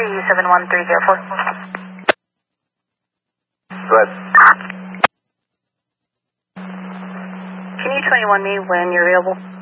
71304. Go ahead. Can you 21 me when you're available?